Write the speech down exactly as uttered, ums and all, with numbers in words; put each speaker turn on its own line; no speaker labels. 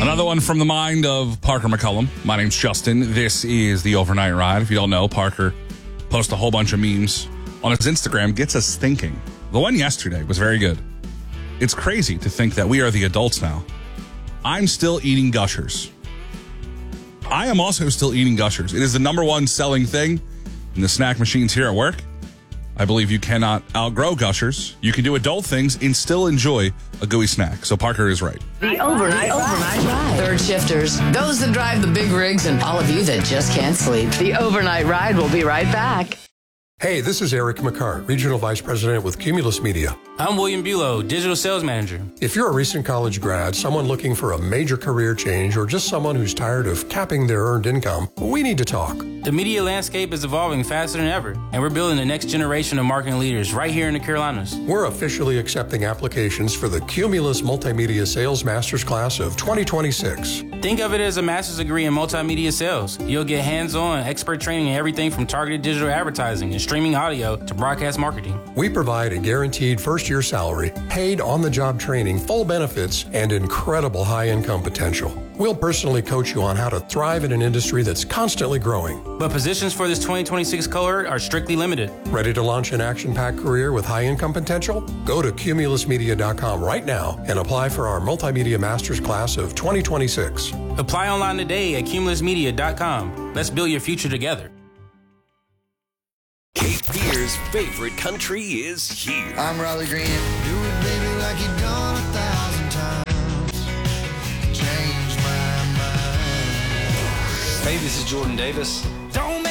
Another one from the mind of Parker McCullum. My name's Justin. This is the Overnight Ride. If you don't know, Parker posts a whole bunch of memes on his Instagram, gets us thinking. The one yesterday was very good. It's crazy to think that we are the adults now. I'm still eating Gushers. I am also still eating Gushers. It is the number one selling thing in the snack machines here at work. I believe you cannot outgrow Gushers. You can do adult things and still enjoy a gooey snack. So Parker is right.
The overnight, overnight ride. Third shifters, those that drive the big rigs, and all of you that just can't sleep. The overnight ride will be right back.
Hey, this is Eric McCart, Regional Vice President with Cumulus Media.
I'm William Bulow, Digital Sales Manager.
If you're a recent college grad, someone looking for a major career change, or just someone who's tired of capping their earned income, we need to talk.
The media landscape is evolving faster than ever, and we're building the next generation of marketing leaders right here in the Carolinas.
We're officially accepting applications for the Cumulus Multimedia Sales Masters Class of twenty twenty-six.
Think of it as a master's degree in multimedia sales. You'll get hands-on expert training in everything from targeted digital advertising and streaming audio to broadcast marketing.
We provide a guaranteed first-year salary, paid on-the-job training, full benefits, and incredible high-income potential. We'll personally coach you on how to thrive in an industry that's constantly growing.
But positions for this twenty twenty-six cohort are strictly limited.
Ready to launch an action-packed career with high-income potential? Go to cumulus media dot com right now and apply for our Multimedia Masters Class of twenty twenty-six.
Apply online today at cumulus media dot com. Let's build your future together.
Cape Fear's favorite country is here.
I'm Riley Green. Do it, baby, like you've done a thousand times. Change my mind.
Hey, this is Jordan Davis.
Don't